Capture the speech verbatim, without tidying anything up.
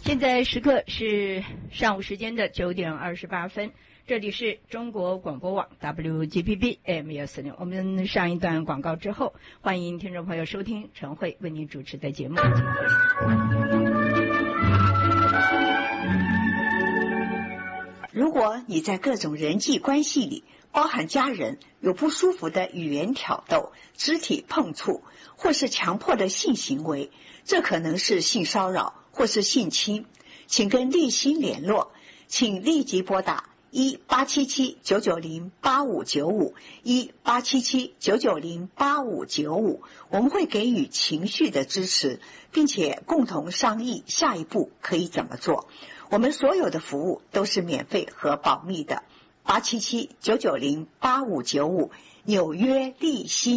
现在时刻是上午时间的九点二十八分，这里是中国广播网 W G B B A M 幺四零。我们上一段广告之后，欢迎听众朋友收听陈慧为您主持的节目。 如果你在各种人际关系里，包含家人，有不舒服的语言挑逗、肢体碰触，或是强迫的性行为，这可能是性骚扰或是性侵，请跟立新联络，请立即拨打一八七七九九零八五九五一八七七九九零八五九五，我们会给予情绪的支持，并且共同商议下一步可以怎么做。我们所有的服务都是免费和保密的。八七七九九零八五九五，纽约立新。